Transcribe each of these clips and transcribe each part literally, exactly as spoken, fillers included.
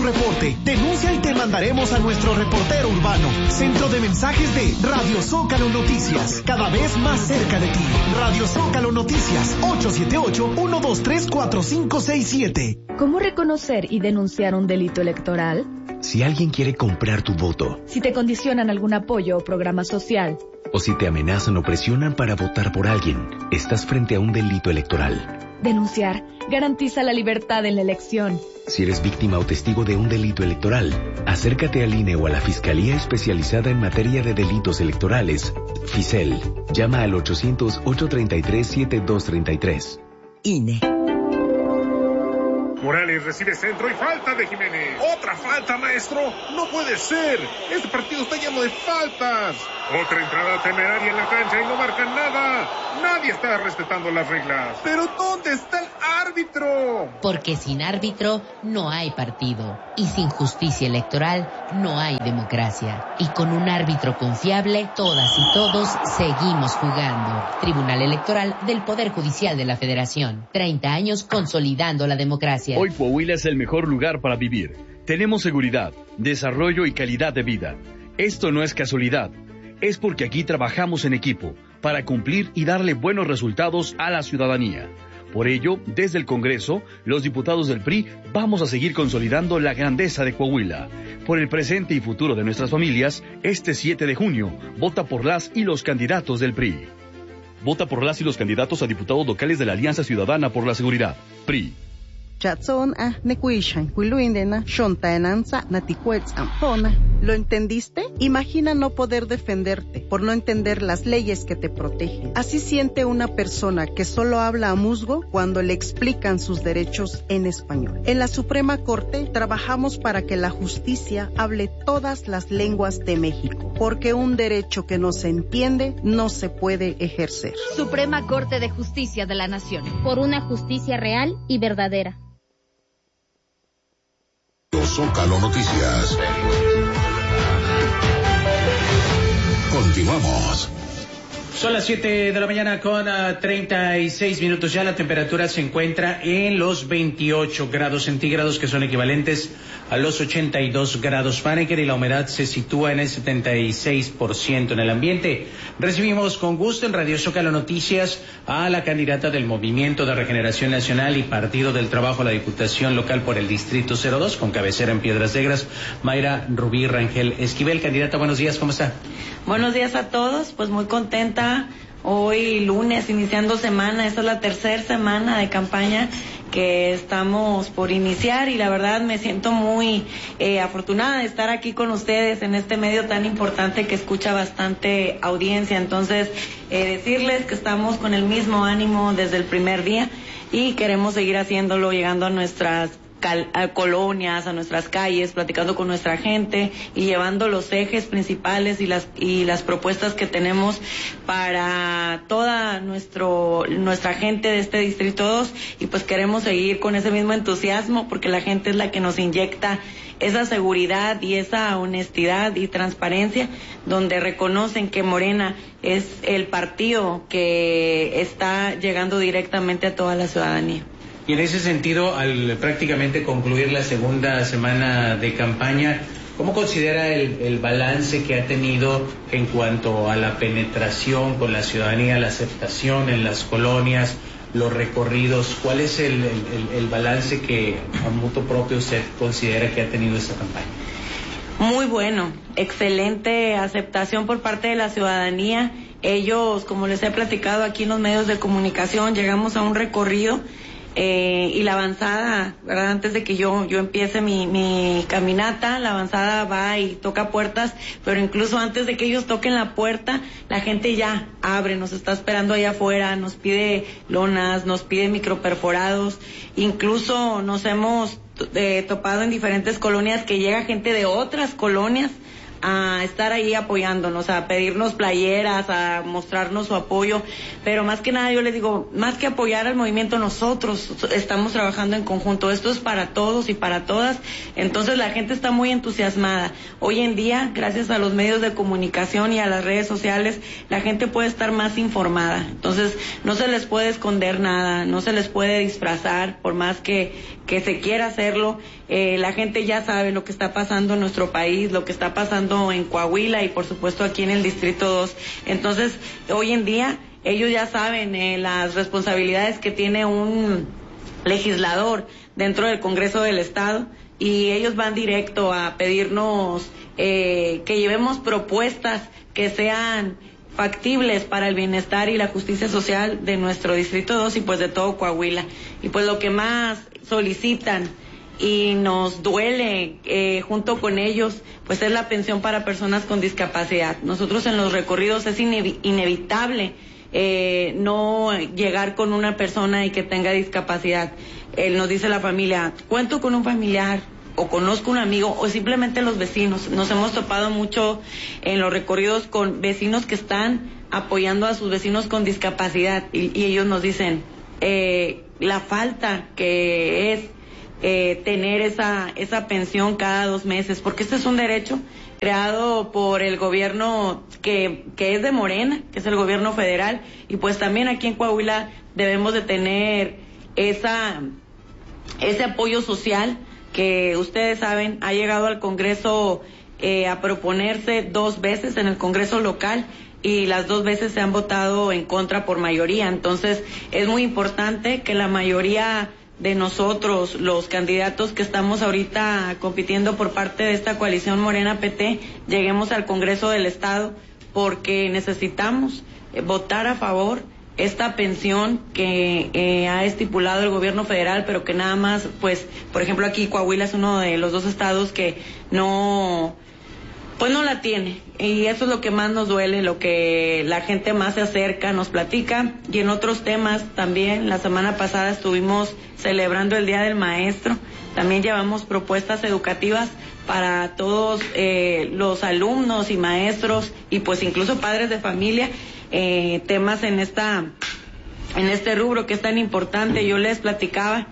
reporte. Denuncia y te mandaremos a nuestro reportero urbano. Centro de mensajes de Radio Zócalo Noticias. Cada vez más cerca de ti. Radio Zócalo Noticias. ocho siete ocho, uno dos tres, cuatro cinco seis siete. ¿Cómo reconocer y denunciar un delito electoral? Si alguien quiere comprar tu voto. Si te condicionan algún apoyo o programa social. O si te amenazan o presionan para votar por alguien. Estás frente a un delito electoral. Denunciar garantiza la libertad en la elección. Si eres víctima o testigo de un delito electoral, acércate al I N E o a la Fiscalía Especializada en Materia de Delitos Electorales, FICEL. Llama al ochocientos, ocho treinta y tres, setenta y dos treinta y tres. I N E. Morales recibe centro y falta de Jiménez. ¡Otra falta, maestro! ¡No puede ser! Este partido está lleno de faltas. Otra entrada temeraria en la cancha y no marcan nada. Nadie está respetando las reglas. ¿Pero dónde está el árbitro? Porque sin árbitro no hay partido. Y sin justicia electoral no hay democracia. Y con un árbitro confiable, todas y todos seguimos jugando. Tribunal Electoral del Poder Judicial de la Federación. treinta años consolidando la democracia. Hoy Coahuila es el mejor lugar para vivir. Tenemos seguridad, desarrollo y calidad de vida. Esto no es casualidad. Es porque aquí trabajamos en equipo para cumplir y darle buenos resultados a la ciudadanía. Por ello, desde el Congreso, los diputados del P R I vamos a seguir consolidando la grandeza de Coahuila. Por el presente y futuro de nuestras familias, este siete de junio, vota por las y los candidatos del P R I. Vota por las y los candidatos a diputados locales de la Alianza Ciudadana por la Seguridad, P R I. ¿Lo entendiste? Imagina no poder defenderte por no entender las leyes que te protegen. Así siente una persona que solo habla a musgo cuando le explican sus derechos en español. En la Suprema Corte trabajamos para que la justicia hable todas las lenguas de México, porque un derecho que no se entiende no se puede ejercer. Suprema Corte de Justicia de la Nación. Por una justicia real y verdadera. Zócalo Noticias. Continuamos. Son las siete de la mañana con uh, treinta y seis minutos ya. La temperatura se encuentra en los veintiocho grados centígrados, que son equivalentes a los ochenta y dos grados Fahrenheit, y la humedad se sitúa en el setenta y seis por ciento en el ambiente. Recibimos con gusto en Radio Zócalo Noticias a la candidata del Movimiento de Regeneración Nacional y Partido del Trabajo a la Diputación Local por el Distrito cero dos, con cabecera en Piedras Negras, Mayra Rubí Rangel Esquivel. Candidata, buenos días, ¿cómo está? Buenos días a todos, pues muy contenta. Hoy lunes, iniciando semana, esta es la tercera semana de campaña que estamos por iniciar y la verdad me siento muy eh, afortunada de estar aquí con ustedes en este medio tan importante que escucha bastante audiencia. Entonces, eh, decirles que estamos con el mismo ánimo desde el primer día y queremos seguir haciéndolo, llegando a nuestras a colonias, a nuestras calles, platicando con nuestra gente y llevando los ejes principales y las y las propuestas que tenemos para toda nuestro nuestra gente de este Distrito dos, y pues queremos seguir con ese mismo entusiasmo porque la gente es la que nos inyecta esa seguridad y esa honestidad y transparencia, donde reconocen que Morena es el partido que está llegando directamente a toda la ciudadanía. Y en ese sentido, al prácticamente concluir la segunda semana de campaña, ¿cómo considera el, el balance que ha tenido en cuanto a la penetración con la ciudadanía, la aceptación en las colonias, los recorridos? ¿Cuál es el, el, el balance que a mutuo propio usted considera que ha tenido esta campaña? Muy bueno, excelente aceptación por parte de la ciudadanía. Ellos, como les he platicado aquí en los medios de comunicación, llegamos a un recorrido Eh, y la avanzada, ¿verdad? Antes de que yo yo empiece mi, mi caminata, la avanzada va y toca puertas, pero incluso antes de que ellos toquen la puerta, la gente ya abre, nos está esperando allá afuera, nos pide lonas, nos pide microperforados, incluso nos hemos eh, topado en diferentes colonias que llega gente de otras colonias a estar ahí apoyándonos, a pedirnos playeras, a mostrarnos su apoyo, pero más que nada yo les digo, más que apoyar al movimiento, nosotros estamos trabajando en conjunto, esto es para todos y para todas, entonces la gente está muy entusiasmada. Hoy en día, gracias a los medios de comunicación y a las redes sociales, la gente puede estar más informada, entonces no se les puede esconder nada, no se les puede disfrazar, por más que, que se quiera hacerlo, eh, la gente ya sabe lo que está pasando en nuestro país, lo que está pasando en Coahuila y por supuesto aquí en el Distrito dos. Entonces, hoy en día, ellos ya saben eh, las responsabilidades que tiene un legislador dentro del Congreso del Estado y ellos van directo a pedirnos eh, que llevemos propuestas que sean factibles para el bienestar y la justicia social de nuestro Distrito dos y pues de todo Coahuila. Y pues lo que más solicitan y nos duele eh, junto con ellos pues es la pensión para personas con discapacidad. Nosotros en los recorridos es inevi- inevitable eh, no llegar con una persona y que tenga discapacidad. Él nos dice la familia, cuento con un familiar o conozco un amigo o simplemente los vecinos. Nos hemos topado mucho en los recorridos con vecinos que están apoyando a sus vecinos con discapacidad y, y ellos nos dicen eh, la falta que es Eh, tener esa esa pensión cada dos meses, porque este es un derecho creado por el gobierno que, que es de Morena, que es el gobierno federal, y pues también aquí en Coahuila debemos de tener esa ese apoyo social que ustedes saben ha llegado al Congreso eh, a proponerse dos veces en el Congreso local y las dos veces se han votado en contra por mayoría. Entonces es muy importante que la mayoría de nosotros, los candidatos que estamos ahorita compitiendo por parte de esta coalición Morena P T, lleguemos al Congreso del Estado porque necesitamos eh, votar a favor esta pensión que eh, ha estipulado el gobierno federal, pero que nada más, pues, por ejemplo aquí Coahuila es uno de los dos estados que no, pues no la tiene, y eso es lo que más nos duele, lo que la gente más se acerca, nos platica, y en otros temas también. La semana pasada estuvimos celebrando el Día del Maestro, también llevamos propuestas educativas para todos eh, los alumnos y maestros y pues incluso padres de familia, eh, temas en esta en este rubro que es tan importante. Yo les platicaba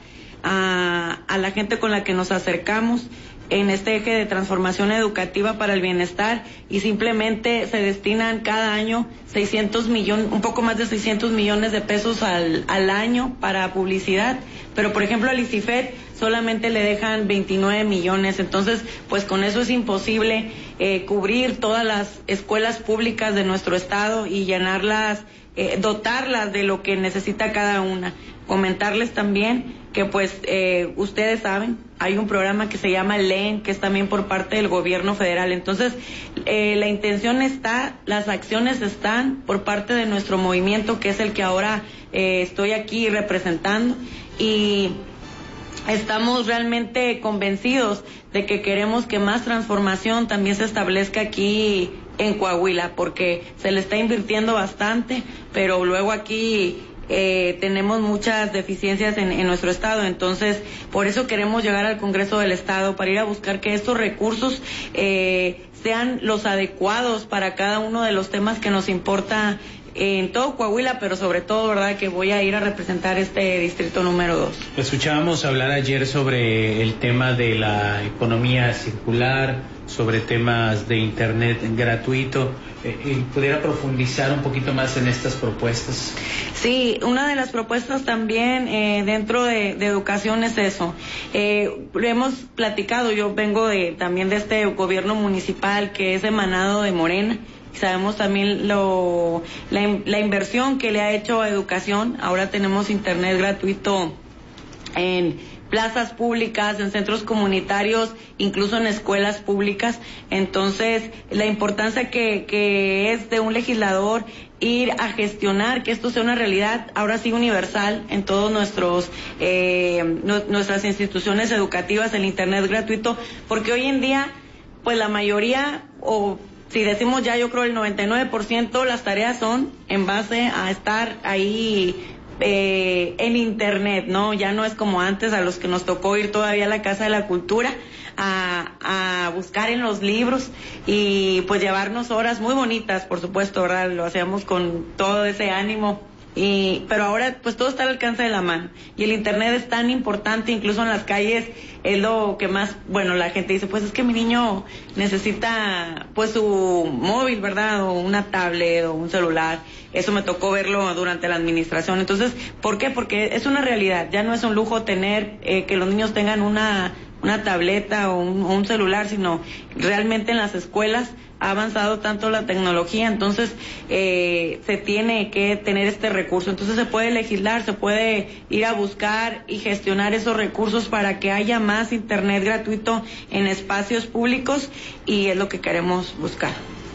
a, a la gente con la que nos acercamos en este eje de transformación educativa para el bienestar, y simplemente se destinan cada año seiscientos millones, un poco más de seiscientos millones de pesos al, al año para publicidad, pero por ejemplo al ICIFET solamente le dejan veintinueve millones, entonces pues con eso es imposible eh, cubrir todas las escuelas públicas de nuestro estado y llenarlas, eh, dotarlas de lo que necesita cada una. Comentarles también que pues eh, ustedes saben, hay un programa que se llama L E N, que es también por parte del gobierno federal. Entonces, eh, la intención está, las acciones están por parte de nuestro movimiento, que es el que ahora eh, estoy aquí representando, y estamos realmente convencidos de que queremos que más transformación también se establezca aquí en Coahuila, porque se le está invirtiendo bastante, pero luego aquí Eh, tenemos muchas deficiencias en, en nuestro estado. Entonces por eso queremos llegar al Congreso del Estado para ir a buscar que estos recursos eh, sean los adecuados para cada uno de los temas que nos importa en todo Coahuila, pero sobre todo, verdad, que voy a ir a representar este distrito número dos. Escuchábamos hablar ayer sobre el tema de la economía circular, sobre temas de internet gratuito. Eh, ¿Pudiera profundizar un poquito más en estas propuestas? Sí, una de las propuestas también eh, dentro de, de educación es eso. Eh, hemos platicado, yo vengo de también de este gobierno municipal que es emanado de Morena. Sabemos también lo, la, la inversión que le ha hecho a educación. Ahora tenemos internet gratuito en plazas públicas, en centros comunitarios, incluso en escuelas públicas. Entonces, la importancia que, que es de un legislador ir a gestionar que esto sea una realidad, ahora sí universal, en todos nuestros eh, no, nuestras instituciones educativas, el internet gratuito, porque hoy en día, pues la mayoría, o si decimos ya, yo creo el noventa y nueve por ciento, las tareas son en base a estar ahí eh, en internet, ¿no? Ya no es como antes, a los que nos tocó ir todavía a la Casa de la Cultura a, a buscar en los libros y pues llevarnos horas muy bonitas, por supuesto, ¿verdad? Lo hacíamos con todo ese ánimo. Y, pero ahora pues todo está al alcance de la mano y el internet es tan importante, incluso en las calles es lo que más, bueno, la gente dice, pues es que mi niño necesita pues su móvil, ¿verdad? O una tablet o un celular. Eso me tocó verlo durante la administración. Entonces, ¿por qué? Porque es una realidad, ya no es un lujo tener eh, que los niños tengan una una tableta o un, o un celular, sino realmente en las escuelas ha avanzado tanto la tecnología, entonces eh, se tiene que tener este recurso. Entonces se puede legislar, se puede ir a buscar y gestionar esos recursos para que haya más internet gratuito en espacios públicos y es lo que queremos buscar.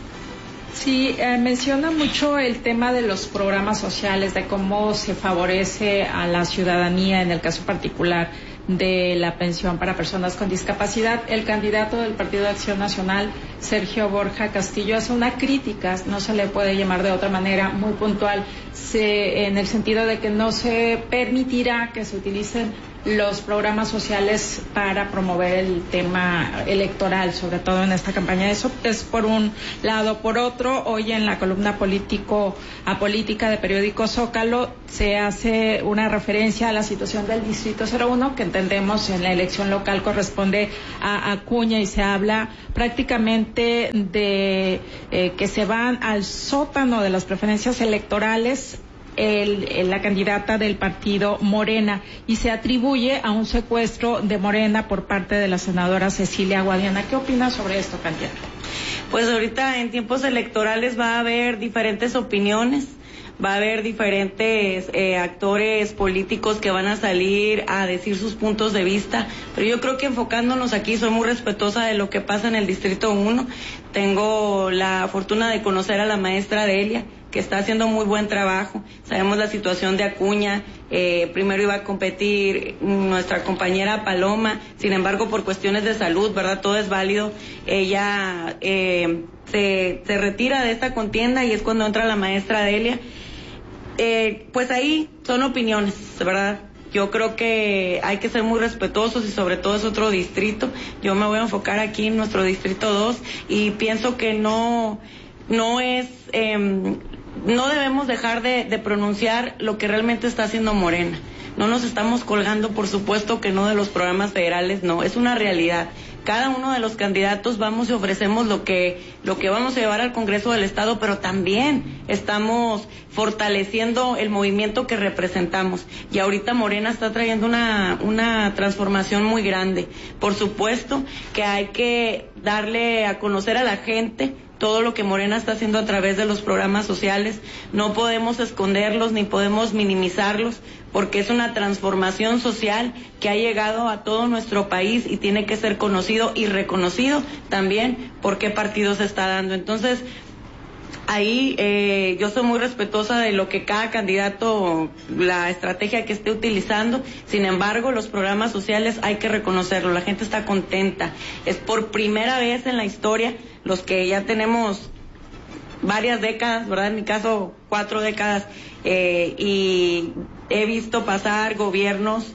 Sí, eh, menciona mucho el tema de los programas sociales, de cómo se favorece a la ciudadanía en el caso particular de la pensión para personas con discapacidad. El candidato del Partido de Acción Nacional, Sergio Borja Castillo, hace una crítica, no se le puede llamar de otra manera, muy puntual, se, en el sentido de que no se permitirá que se utilicen los programas sociales para promover el tema electoral, sobre todo en esta campaña. Eso es por un lado. Por otro, hoy en la columna político a política de periódico Zócalo se hace una referencia a la situación del Distrito cero uno, que entendemos en la elección local corresponde a Acuña, y se habla prácticamente de eh, que se van al sótano de las preferencias electorales El, el, la candidata del partido Morena, y se atribuye a un secuestro de Morena por parte de la senadora Cecilia Guadiana. ¿Qué opinas sobre esto, candidata? Pues ahorita en tiempos electorales va a haber diferentes opiniones, va a haber diferentes eh, actores políticos que van a salir a decir sus puntos de vista, pero yo creo que enfocándonos aquí, soy muy respetuosa de lo que pasa en el Distrito uno. Tengo la fortuna de conocer a la maestra Delia, que está haciendo muy buen trabajo. Sabemos la situación de Acuña, eh, primero iba a competir nuestra compañera Paloma, sin embargo por cuestiones de salud, ¿verdad? Todo es válido, ella eh, se, se retira de esta contienda y es cuando entra la maestra Delia. Eh, pues ahí son opiniones, ¿verdad? Yo creo que hay que ser muy respetuosos y sobre todo es otro distrito. Yo me voy a enfocar aquí en nuestro distrito dos y pienso que no, no es... Eh, no debemos dejar de, de pronunciar lo que realmente está haciendo Morena. No nos estamos colgando, por supuesto que no, de los programas federales, no, es una realidad. Cada uno de los candidatos vamos y ofrecemos lo que, lo que vamos a llevar al Congreso del Estado, pero también estamos fortaleciendo el movimiento que representamos. Y ahorita Morena está trayendo una, una transformación muy grande. Por supuesto que hay que darle a conocer a la gente todo lo que Morena está haciendo a través de los programas sociales. No podemos esconderlos ni podemos minimizarlos, porque es una transformación social que ha llegado a todo nuestro país y tiene que ser conocido y reconocido también por qué partido se está dando. Entonces, ahí eh, yo soy muy respetuosa de lo que cada candidato, la estrategia que esté utilizando. Sin embargo, los programas sociales hay que reconocerlo, la gente está contenta. Es por primera vez en la historia, los que ya tenemos varias décadas, ¿verdad? En mi caso, cuatro décadas, eh, y he visto pasar gobiernos,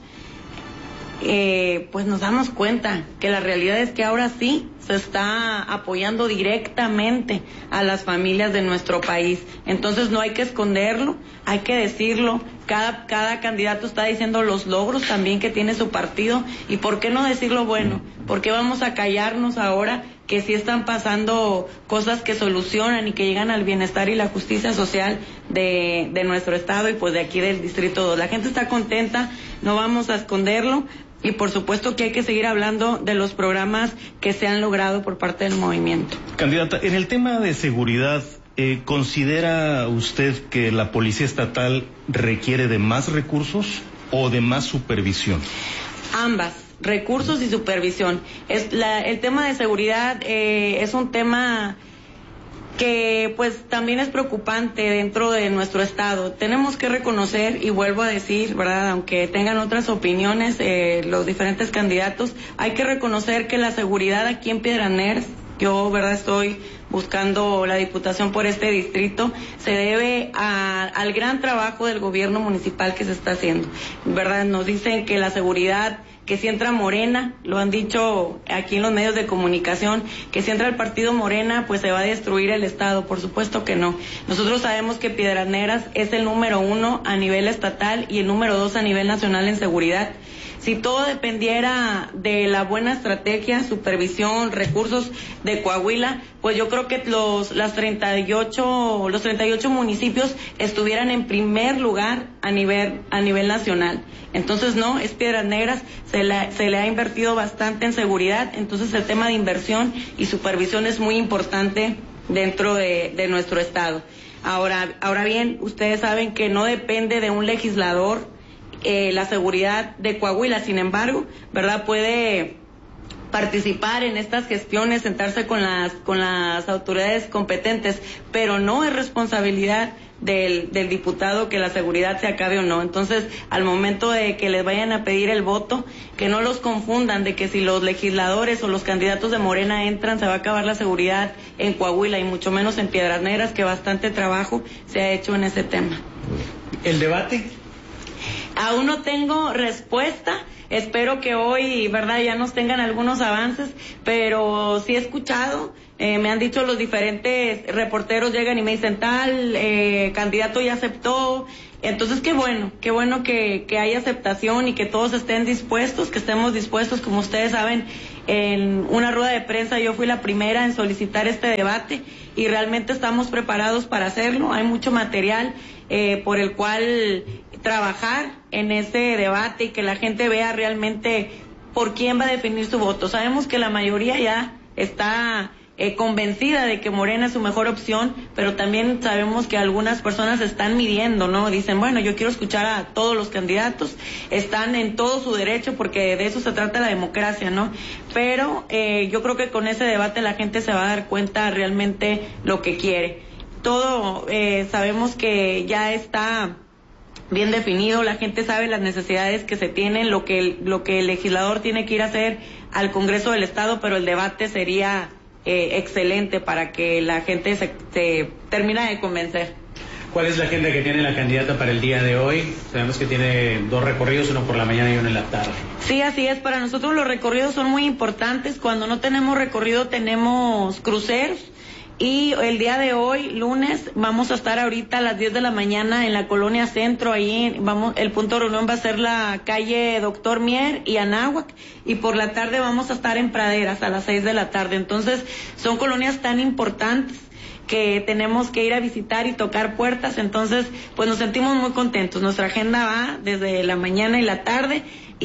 eh, pues nos damos cuenta que la realidad es que ahora sí se está apoyando directamente a las familias de nuestro país. Entonces no hay que esconderlo, hay que decirlo. Cada, cada candidato está diciendo los logros también que tiene su partido, y por qué no decir lo bueno, por qué vamos a callarnos ahora que sí están pasando cosas que solucionan y que llegan al bienestar y la justicia social de, de nuestro estado y pues de aquí del Distrito dos. La gente está contenta, no vamos a esconderlo. Y por supuesto que hay que seguir hablando de los programas que se han logrado por parte del movimiento. Candidata, en el tema de seguridad, eh, ¿considera usted que la Policía Estatal requiere de más recursos o de más supervisión? Ambas, recursos y supervisión. Es la, el tema de seguridad eh, es un tema que pues también es preocupante dentro de nuestro estado. Tenemos que reconocer, y vuelvo a decir, ¿verdad?, aunque tengan otras opiniones eh, los diferentes candidatos, hay que reconocer que la seguridad aquí en Piedras Negras yo, verdad, estoy buscando la diputación por este distrito, se debe a, al gran trabajo del gobierno municipal que se está haciendo. Verdad, nos dicen que la seguridad, que si entra Morena, lo han dicho aquí en los medios de comunicación, que si entra el partido Morena, pues se va a destruir el Estado. Por supuesto que no. Nosotros sabemos que Piedras Negras es el número uno a nivel estatal y el número dos a nivel nacional en seguridad. Si todo dependiera de la buena estrategia, supervisión, recursos de Coahuila, pues yo creo que los las treinta y ocho los treinta y ocho municipios estuvieran en primer lugar a nivel a nivel nacional. Entonces no, es Piedras Negras, se le, se le ha invertido bastante en seguridad, entonces el tema de inversión y supervisión es muy importante dentro de, de nuestro estado. Ahora, ahora bien, ustedes saben que no depende de un legislador Eh, la seguridad de Coahuila, sin embargo, verdad, puede participar en estas gestiones, sentarse con las con las autoridades competentes, pero no es responsabilidad del, del diputado que la seguridad se acabe o no. Entonces, al momento de que les vayan a pedir el voto, que no los confundan de que si los legisladores o los candidatos de Morena entran, se va a acabar la seguridad en Coahuila y mucho menos en Piedras Negras, que bastante trabajo se ha hecho en ese tema. ¿El debate? Aún no tengo respuesta, espero que hoy, verdad, ya nos tengan algunos avances, pero sí he escuchado, eh, me han dicho los diferentes reporteros, llegan y me dicen tal, eh, candidato ya aceptó, entonces qué bueno, qué bueno que, que hay aceptación y que todos estén dispuestos, que estemos dispuestos, como ustedes saben, en una rueda de prensa yo fui la primera en solicitar este debate y realmente estamos preparados para hacerlo, hay mucho material eh, por el cual trabajar en ese debate y que la gente vea realmente por quién va a definir su voto. Sabemos que la mayoría ya está eh, convencida de que Morena es su mejor opción, pero también sabemos que algunas personas están midiendo, ¿no? Dicen, bueno, yo quiero escuchar a todos los candidatos, están en todo su derecho porque de eso se trata la democracia, ¿no? Pero eh, yo creo que con ese debate la gente se va a dar cuenta realmente lo que quiere. Todo eh, sabemos que ya está bien definido, la gente sabe las necesidades que se tienen, lo que el, lo que el legislador tiene que ir a hacer al Congreso del Estado, pero el debate sería eh, excelente para que la gente se, se termine de convencer. ¿Cuál es la agenda que tiene la candidata para el día de hoy? Sabemos que tiene dos recorridos, uno por la mañana y uno en la tarde. Sí, así es. Para nosotros los recorridos son muy importantes. Cuando no tenemos recorrido tenemos cruceros. Y el día de hoy, lunes, vamos a estar ahorita a las diez de la mañana en la Colonia Centro, ahí vamos, el punto de reunión va a ser la calle Doctor Mier y Anáhuac, y por la tarde vamos a estar en Praderas a las seis de la tarde. Entonces, son colonias tan importantes que tenemos que ir a visitar y tocar puertas, entonces, pues nos sentimos muy contentos. Nuestra agenda va desde la mañana y la tarde,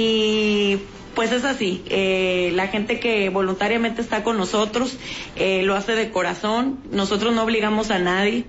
y pues es así, eh, la gente que voluntariamente está con nosotros eh, lo hace de corazón, nosotros no obligamos a nadie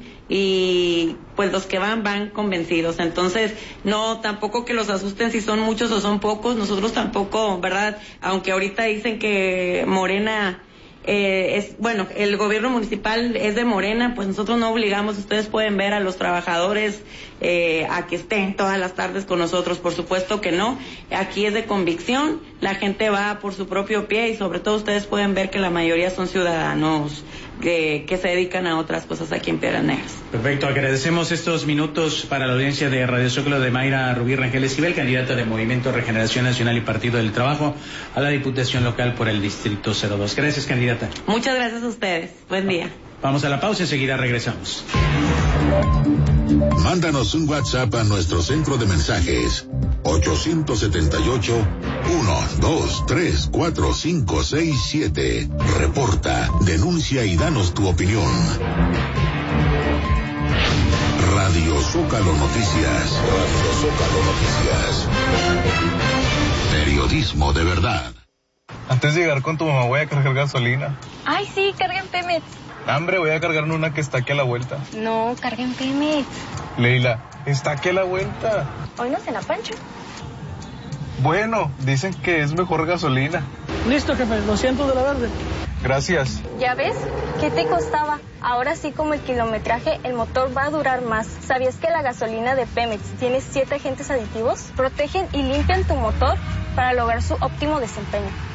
y pues los que van, van convencidos. Entonces, no, tampoco que los asusten si son muchos o son pocos, nosotros tampoco, ¿verdad? Aunque ahorita dicen que Morena eh, es, bueno, el gobierno municipal es de Morena, pues nosotros no obligamos, ustedes pueden ver a los trabajadores eh, a que estén todas las tardes con nosotros, por supuesto que no, aquí es de convicción, la gente va por su propio pie y sobre todo ustedes pueden ver que la mayoría son ciudadanos que, que se dedican a otras cosas aquí en Piedras Negras. Perfecto, agradecemos estos minutos para la audiencia de Radio Zócalo de Mayra Rubí Rangel Esquivel, candidata de Movimiento Regeneración Nacional y Partido del Trabajo a la Diputación Local por el Distrito cero dos. Gracias, candidata. Muchas gracias a ustedes. Buen día. Vamos a la pausa y enseguida regresamos. Mándanos un WhatsApp a nuestro centro de mensajes ocho siete ocho, uno dos tres cuatro cinco seis siete. Reporta, denuncia y danos tu opinión. Radio Zócalo Noticias. Radio Zócalo Noticias. Periodismo de verdad. Antes de llegar con tu mamá voy a cargar gasolina. Ay, sí, carga en Pemex. Hambre, voy a cargar en una que está aquí a la vuelta. No, carga en Pemex. Leila, está aquí a la vuelta. Hoy no cena Pancho. Bueno, dicen que es mejor gasolina. Listo, jefe, lo siento de la verde. Gracias. ¿Ya ves? ¿Qué te costaba? Ahora sí, como el kilometraje, el motor va a durar más. ¿Sabías que la gasolina de Pemex tiene siete agentes aditivos? Protegen y limpian tu motor para lograr su óptimo desempeño.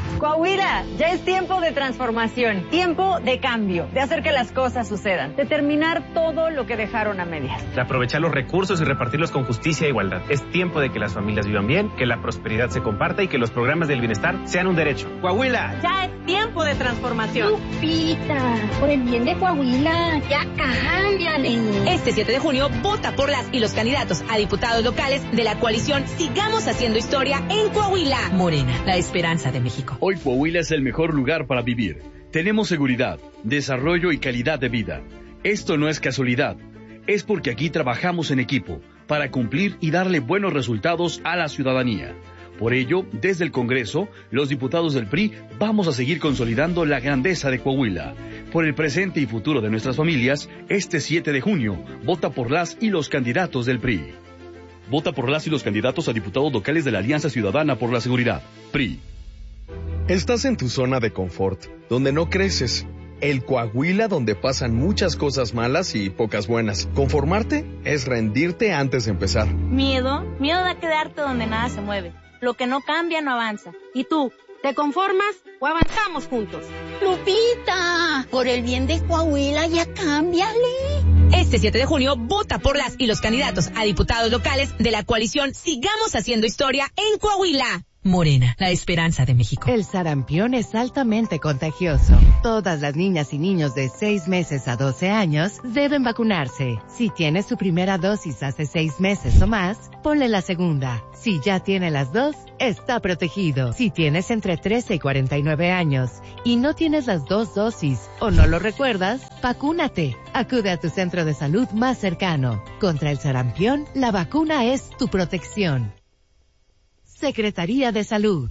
Coahuila, ya es tiempo de transformación, tiempo de cambio, de hacer que las cosas sucedan, de terminar todo lo que dejaron a medias. De aprovechar los recursos y repartirlos con justicia e igualdad. Es tiempo de que las familias vivan bien, que la prosperidad se comparta y que los programas del bienestar sean un derecho. Coahuila. Ya es tiempo de transformación. Lupita, por el bien de Coahuila, ya cámbiale. Este siete de junio, vota por las y los candidatos a diputados locales de la coalición Sigamos Haciendo Historia en Coahuila. Morena, la esperanza de México. Hoy Coahuila es el mejor lugar para vivir. Tenemos seguridad, desarrollo y calidad de vida. Esto no es casualidad. Es porque aquí trabajamos en equipo para cumplir y darle buenos resultados a la ciudadanía. Por ello, desde el Congreso, los diputados del P R I vamos a seguir consolidando la grandeza de Coahuila. Por el presente y futuro de nuestras familias, este siete de junio, vota por las y los candidatos del P R I. Vota por las y los candidatos a diputados locales de la Alianza Ciudadana por la Seguridad, P R I. Estás en tu zona de confort, donde no creces. El Coahuila donde pasan muchas cosas malas y pocas buenas. Conformarte es rendirte antes de empezar. Miedo, miedo da quedarte donde nada se mueve. Lo que no cambia no avanza. ¿Y tú, te conformas o avanzamos juntos? Lupita, por el bien de Coahuila, ya cámbiale. Este siete de junio, vota por las y los candidatos a diputados locales de la coalición Sigamos Haciendo Historia en Coahuila. Morena, la esperanza de México. El sarampión es altamente contagioso. Todas las niñas y niños de seis meses a doce años deben vacunarse. Si tiene su primera dosis hace seis meses o más, ponle la segunda. Si ya tiene las dos, está protegido. Si tienes entre trece y cuarenta y nueve años y no tienes las dos dosis o no lo recuerdas, vacúnate. Acude a tu centro de salud más cercano. Contra el sarampión, la vacuna es tu protección. Secretaría de Salud.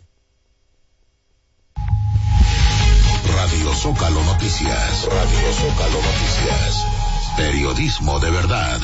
Radio Zócalo Noticias. Radio Zócalo Noticias. Periodismo de verdad.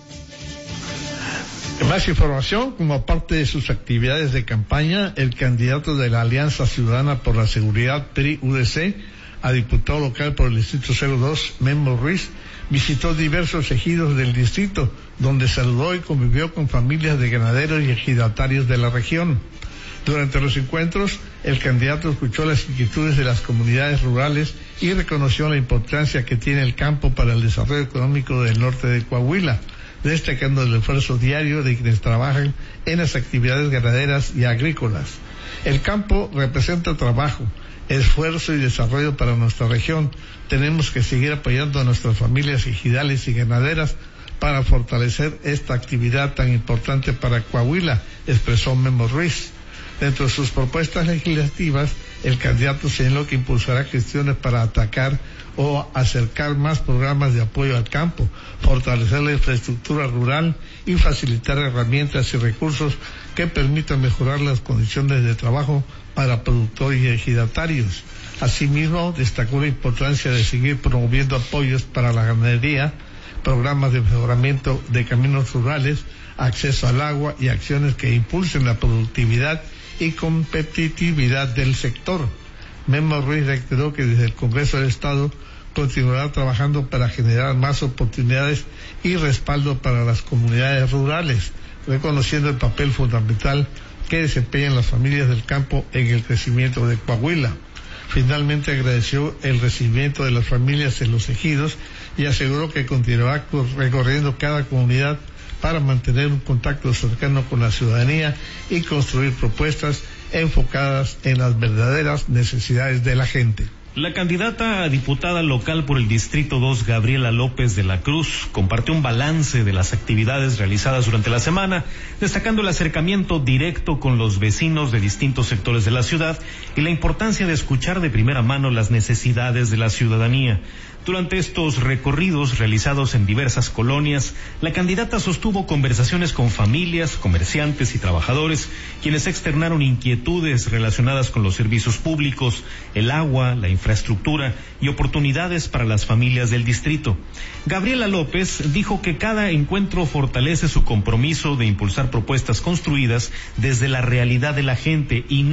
Más información, como parte de sus actividades de campaña, el candidato de la Alianza Ciudadana por la Seguridad, P R I U D C, a diputado local por el Distrito cero dos, Memo Ruiz, visitó diversos ejidos del distrito, donde saludó y convivió con familias de ganaderos y ejidatarios de la región. Durante los encuentros, el candidato escuchó las inquietudes de las comunidades rurales y reconoció la importancia que tiene el campo para el desarrollo económico del norte de Coahuila, destacando el esfuerzo diario de quienes trabajan en las actividades ganaderas y agrícolas. El campo representa trabajo, esfuerzo y desarrollo para nuestra región. Tenemos que seguir apoyando a nuestras familias ejidales y ganaderas para fortalecer esta actividad tan importante para Coahuila, expresó Memo Ruiz. Dentro de sus propuestas legislativas, el candidato señaló que impulsará gestiones para atacar o acercar más programas de apoyo al campo, fortalecer la infraestructura rural y facilitar herramientas y recursos que permitan mejorar las condiciones de trabajo para productores y ejidatarios. Asimismo, destacó la importancia de seguir promoviendo apoyos para la ganadería, programas de mejoramiento de caminos rurales, acceso al agua y acciones que impulsen la productividad y competitividad del sector. Memo Ruiz reiteró que desde el Congreso del Estado continuará trabajando para generar más oportunidades y respaldo para las comunidades rurales, reconociendo el papel fundamental que desempeñan las familias del campo en el crecimiento de Coahuila. Finalmente agradeció el recibimiento de las familias en los ejidos y aseguró que continuará recorriendo cada comunidad para mantener un contacto cercano con la ciudadanía y construir propuestas enfocadas en las verdaderas necesidades de la gente. La candidata a diputada local por el Distrito dos, Gabriela López de la Cruz, compartió un balance de las actividades realizadas durante la semana, destacando el acercamiento directo con los vecinos de distintos sectores de la ciudad y la importancia de escuchar de primera mano las necesidades de la ciudadanía. Durante estos recorridos realizados en diversas colonias, la candidata sostuvo conversaciones con familias, comerciantes y trabajadores, quienes externaron inquietudes relacionadas con los servicios públicos, el agua, la infraestructura y oportunidades para las familias del distrito. Gabriela López dijo que cada encuentro fortalece su compromiso de impulsar propuestas construidas desde la realidad de la gente y no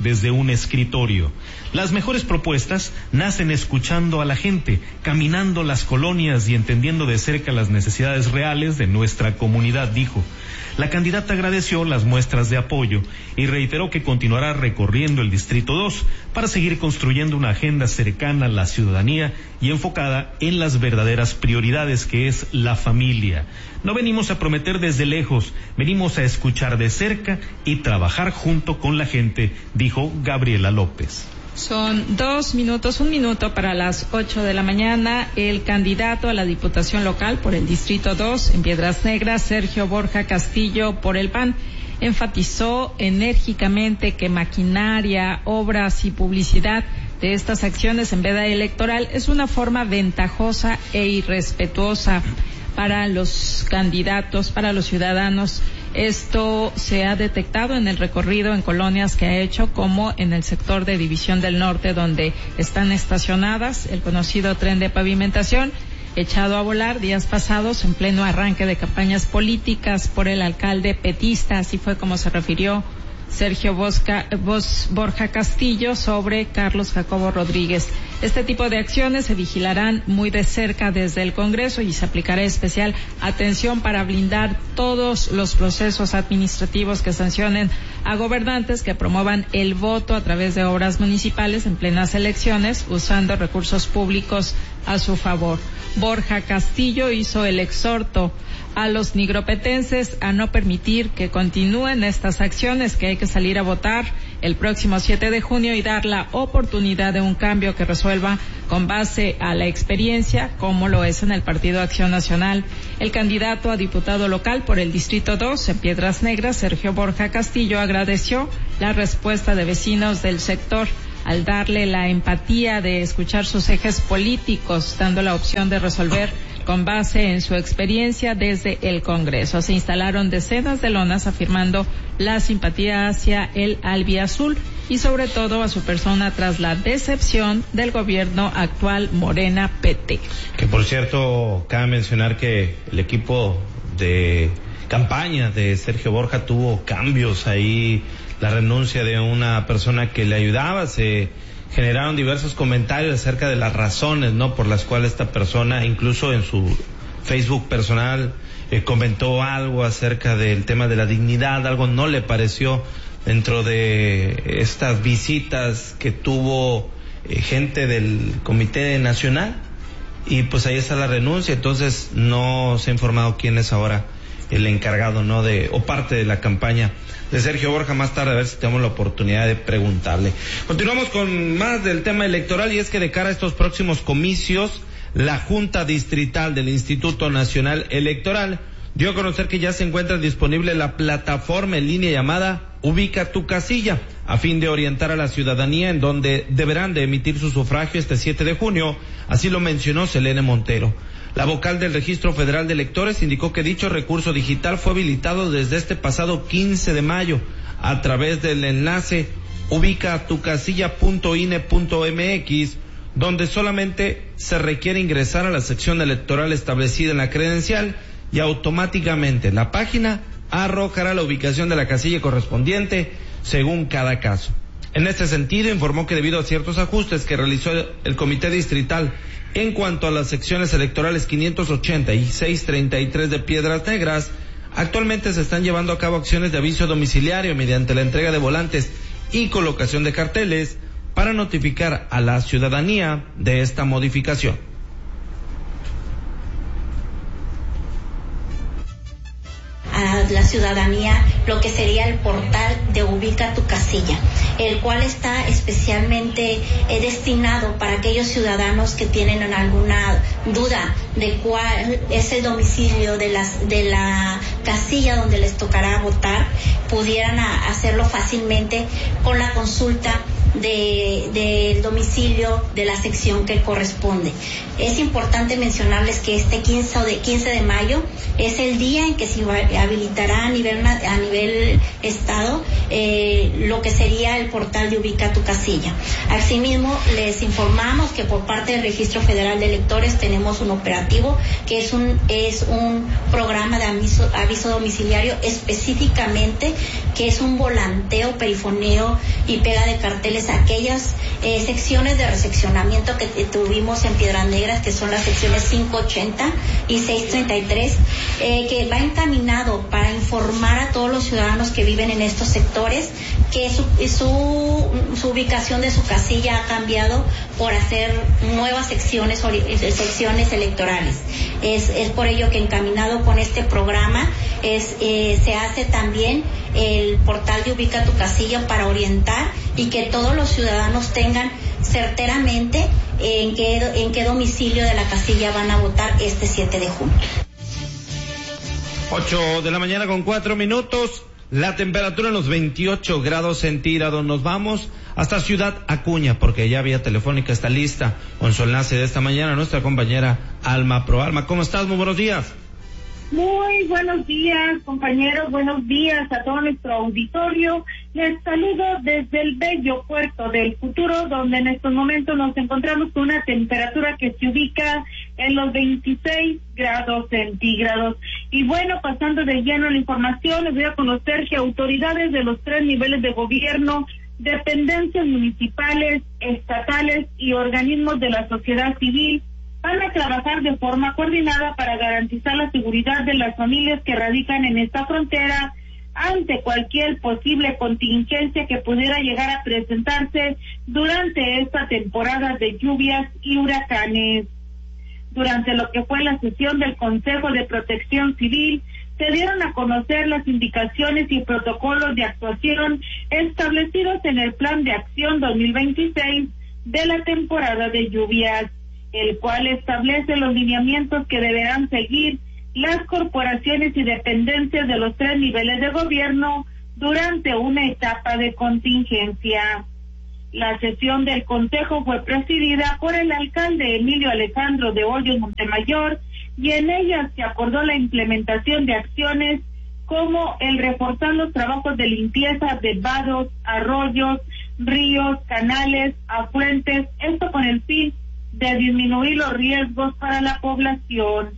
desde un escritorio. Las mejores propuestas nacen escuchando a la gente, caminando las colonias y entendiendo de cerca las necesidades reales de nuestra comunidad, dijo. La candidata agradeció las muestras de apoyo y reiteró que continuará recorriendo el Distrito dos para seguir construyendo una agenda cercana a la ciudadanía y enfocada en las verdaderas prioridades, que es la familia. No venimos a prometer desde lejos, venimos a escuchar de cerca y trabajar junto con la gente, dijo Gabriela López. Son dos minutos, un minuto para las ocho de la mañana. El candidato a la Diputación Local por el Distrito dos en Piedras Negras, Sergio Borja Castillo, por el P A N, enfatizó enérgicamente que maquinaria, obras y publicidad de estas acciones en veda electoral es una forma ventajosa e irrespetuosa para los candidatos, para los ciudadanos. Esto se ha detectado en el recorrido en colonias que ha hecho, como en el sector de División del Norte, donde están estacionadas el conocido tren de pavimentación, echado a volar días pasados en pleno arranque de campañas políticas por el alcalde petista. Así fue como se refirió Sergio Bosca, Bos, Borja Castillo sobre Carlos Jacobo Rodríguez. Este tipo de acciones se vigilarán muy de cerca desde el Congreso y se aplicará especial atención para blindar todos los procesos administrativos que sancionen a gobernantes que promuevan el voto a través de obras municipales en plenas elecciones usando recursos públicos a su favor. Borja Castillo hizo el exhorto a los nigropetenses a no permitir que continúen estas acciones, que hay que salir a votar el próximo siete de junio y dar la oportunidad de un cambio que resuelva con base a la experiencia, como lo es en el Partido Acción Nacional. El candidato a diputado local por el Distrito dos en Piedras Negras, Sergio Borja Castillo, agradeció la respuesta de vecinos del sector al darle la empatía de escuchar sus ejes políticos, dando la opción de resolver con base en su experiencia desde el Congreso. Se instalaron decenas de lonas afirmando la simpatía hacia el albiazul y sobre todo a su persona tras la decepción del gobierno actual Morena P T. Que por cierto, cabe mencionar que el equipo de campaña de Sergio Borja tuvo cambios ahí, la renuncia de una persona que le ayudaba, se generaron diversos comentarios acerca de las razones, ¿no?, por las cuales esta persona, incluso en su Facebook personal, eh, comentó algo acerca del tema de la dignidad, algo no le pareció dentro de estas visitas que tuvo eh, gente del Comité Nacional, y pues ahí está la renuncia. Entonces no se ha informado quién es ahora el encargado, ¿no?, de, o parte de la campaña de Sergio Borja. Más tarde a ver si tenemos la oportunidad de preguntarle. Continuamos con más del tema electoral, y es que de cara a estos próximos comicios, la Junta Distrital del Instituto Nacional Electoral dio a conocer que ya se encuentra disponible la plataforma en línea llamada Ubica tu Casilla, a fin de orientar a la ciudadanía en donde deberán de emitir su sufragio este siete de junio, así lo mencionó Selene Montero. La vocal del Registro Federal de Electores indicó que dicho recurso digital fue habilitado desde este pasado quince de mayo a través del enlace ubica tu casilla punto i n e punto m x, donde solamente se requiere ingresar a la sección electoral establecida en la credencial y automáticamente la página arrojará la ubicación de la casilla correspondiente según cada caso. En este sentido, informó que debido a ciertos ajustes que realizó el Comité Distrital en cuanto a las secciones electorales quinientos ochenta y seiscientos treinta y tres de Piedras Negras, actualmente se están llevando a cabo acciones de aviso domiciliario mediante la entrega de volantes y colocación de carteles para notificar a la ciudadanía de esta modificación. A la ciudadanía lo que sería el portal de Ubica tu Casilla, el cual está especialmente eh, destinado para aquellos ciudadanos que tienen alguna duda de cuál es el domicilio de las de la casilla donde les tocará votar, pudieran a, hacerlo fácilmente con la consulta de, del domicilio de la sección que corresponde. Es importante mencionarles que este quince de, quince de mayo es el día en que se habilitará a nivel, a nivel estado eh, lo que sería el portal de Ubica tu Casilla. Asimismo, les informamos que por parte del Registro Federal de Electores tenemos un operativo que es un, es un programa de aviso, aviso domiciliario específicamente, que es un volanteo, perifoneo y pega de carteles a aquellas eh, secciones de recepcionamiento que tuvimos en Piedras Negras, que son las secciones quinientos ochenta y seiscientos treinta y tres, eh, que va encaminado para informar a todos los ciudadanos que viven en estos sectores que su, su, su ubicación de su casilla ha cambiado por hacer nuevas secciones, secciones electorales. Es, es por ello que encaminado con este programa es, eh, se hace también el portal de Ubica tu Casilla para orientar y que todos los ciudadanos tengan certeramente en qué, en qué domicilio de la casilla van a votar este siete de junio. ocho de la mañana con cuatro minutos. La temperatura en los veintiocho grados centígrados. Nos vamos hasta Ciudad Acuña, porque ya vía telefónica está lista con su enlace de esta mañana nuestra compañera Alma Pro. Alma, ¿cómo estás? Muy buenos días. Muy buenos días, compañeros, buenos días a todo nuestro auditorio. Les saludo desde el bello puerto del Futuro, donde en estos momentos nos encontramos con una temperatura que se ubica en los veintiséis grados centígrados. Y bueno, pasando de lleno a la información, les voy a conocer que autoridades de los tres niveles de gobierno, dependencias municipales, estatales y organismos de la sociedad civil van a trabajar de forma coordinada para garantizar la seguridad de las familias que radican en esta frontera ante cualquier posible contingencia que pudiera llegar a presentarse durante esta temporada de lluvias y huracanes. Durante lo que fue la sesión del Consejo de Protección Civil, se dieron a conocer las indicaciones y protocolos de actuación establecidos en el Plan de Acción dos mil veintiséis de la temporada de lluvias, el cual establece los lineamientos que deberán seguir las corporaciones y dependencias de los tres niveles de gobierno durante una etapa de contingencia. La sesión del Consejo fue presidida por el alcalde Emilio Alejandro de Hoyos Montemayor y en ella se acordó la implementación de acciones como el reforzar los trabajos de limpieza de vados, arroyos, ríos, canales, afluentes, esto con el fin de disminuir los riesgos para la población.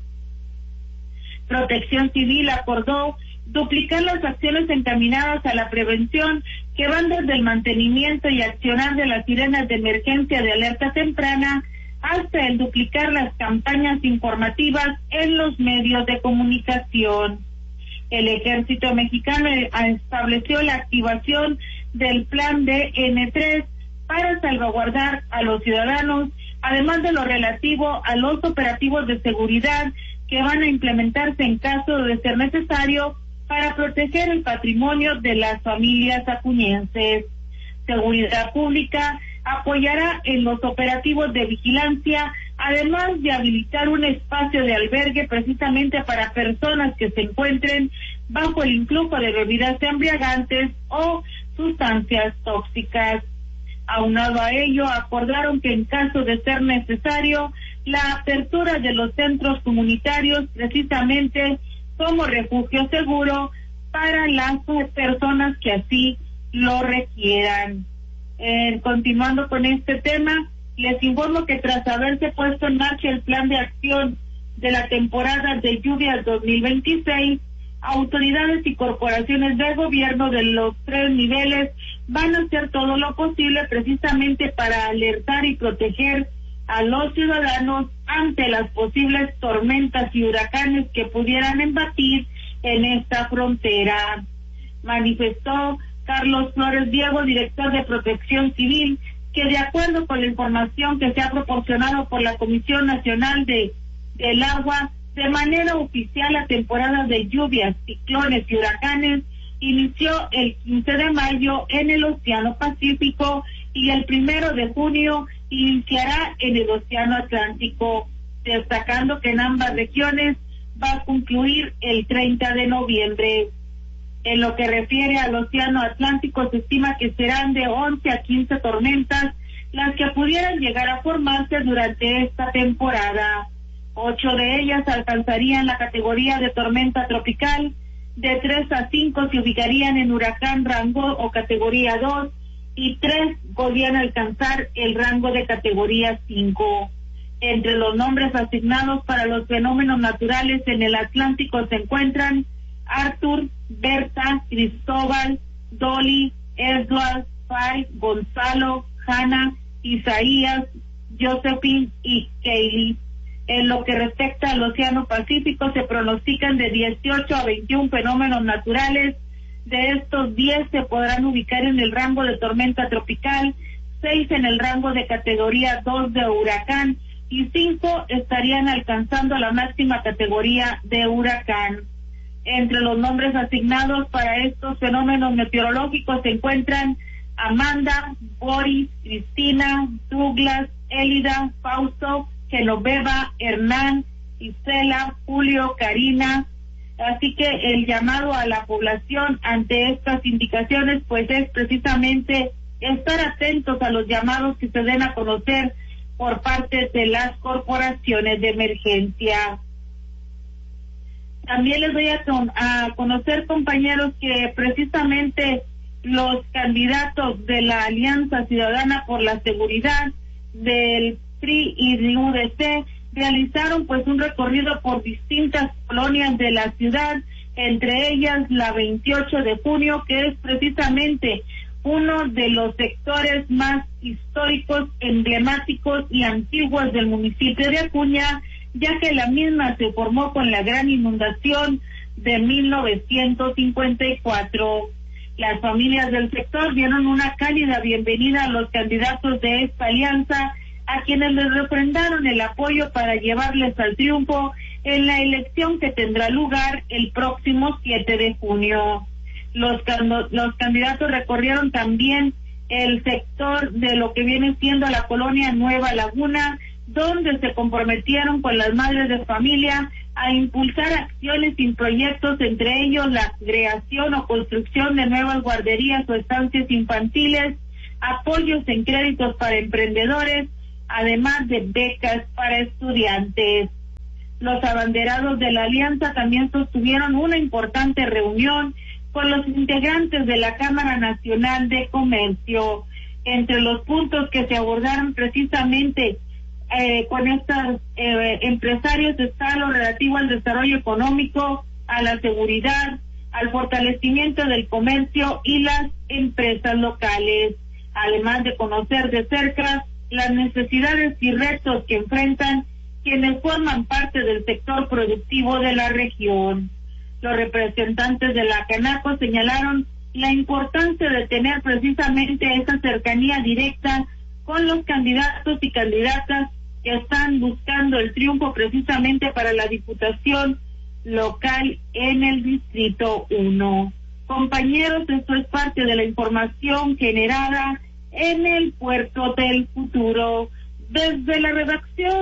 Protección Civil acordó duplicar las acciones encaminadas a la prevención que van desde el mantenimiento y accionar de las sirenas de emergencia de alerta temprana hasta el duplicar las campañas informativas en los medios de comunicación. El Ejército Mexicano estableció la activación del plan de N tres para salvaguardar a los ciudadanos, además de lo relativo a los operativos de seguridad que van a implementarse en caso de ser necesario para proteger el patrimonio de las familias acuñenses. Seguridad Pública apoyará en los operativos de vigilancia, además de habilitar un espacio de albergue precisamente para personas que se encuentren bajo el influjo de bebidas embriagantes o sustancias tóxicas. Aunado a ello, acordaron que en caso de ser necesario, la apertura de los centros comunitarios precisamente como refugio seguro para las personas que así lo requieran. Eh, continuando con este tema, les informo que tras haberse puesto en marcha el plan de acción de la temporada de lluvias dos mil veintiséis, autoridades y corporaciones de gobierno de los tres niveles van a hacer todo lo posible precisamente para alertar y proteger a los ciudadanos ante las posibles tormentas y huracanes que pudieran embatir en esta frontera. Manifestó Carlos Flores Diego, director de Protección Civil, que de acuerdo con la información que se ha proporcionado por la Comisión Nacional de del Agua, de manera oficial la temporada de lluvias, ciclones y huracanes inició el quince de mayo en el Océano Pacífico y el primero de junio iniciará en el Océano Atlántico, destacando que en ambas regiones va a concluir el treinta de noviembre. En lo que refiere al Océano Atlántico, se estima que serán de once a quince tormentas las que pudieran llegar a formarse durante esta temporada. Ocho de ellas alcanzarían la categoría de tormenta tropical, de tres a cinco se ubicarían en huracán rango o categoría dos, y tres podrían alcanzar el rango de categoría cinco. Entre los nombres asignados para los fenómenos naturales en el Atlántico se encuentran Arthur, Berta, Cristóbal, Dolly, Edward, Fay, Gonzalo, Hanna, Isaías, Josephine y Kaylee. En lo que respecta al Océano Pacífico, se pronostican de dieciocho a veintiún fenómenos naturales. De estos, diez se podrán ubicar en el rango de tormenta tropical, seis en el rango de categoría dos de huracán y cinco estarían alcanzando la máxima categoría de huracán. Entre los nombres asignados para estos fenómenos meteorológicos se encuentran Amanda, Boris, Cristina, Douglas, Élida, Fausto, Genoveva, Hernán, Isela, Julio, Karina. Así que el llamado a la población ante estas indicaciones pues es precisamente estar atentos a los llamados que se den a conocer por parte de las corporaciones de emergencia. También les voy a, con, a conocer, compañeros, que precisamente los candidatos de la Alianza Ciudadana por la Seguridad del P R I y del U D C realizaron pues un recorrido por distintas colonias de la ciudad, entre ellas la veintiocho de junio, que es precisamente uno de los sectores más históricos, emblemáticos y antiguos del municipio de Acuña, ya que la misma se formó con la gran inundación de mil novecientos cincuenta y cuatro. Las familias del sector dieron una cálida bienvenida a los candidatos de esta alianza, a quienes les refrendaron el apoyo para llevarles al triunfo en la elección que tendrá lugar el próximo siete de junio. Los, los candidatos recorrieron también el sector de lo que viene siendo la colonia Nueva Laguna, donde se comprometieron con las madres de familia a impulsar acciones y proyectos, entre ellos la creación o construcción de nuevas guarderías o estancias infantiles, apoyos en créditos para emprendedores, además de becas para estudiantes. Los abanderados de la alianza también sostuvieron una importante reunión con los integrantes de la Cámara Nacional de Comercio. Entre los puntos que se abordaron precisamente eh, con estos eh, empresarios está lo relativo al desarrollo económico, a la seguridad, al fortalecimiento del comercio y las empresas locales, además de conocer de cerca las necesidades y retos que enfrentan quienes forman parte del sector productivo de la región. Los representantes de la Canaco señalaron la importancia de tener precisamente esa cercanía directa con los candidatos y candidatas que están buscando el triunfo precisamente para la diputación local en el Distrito uno. Compañeros, esto es parte de la información generada en el Puerto del Futuro. Desde la redacción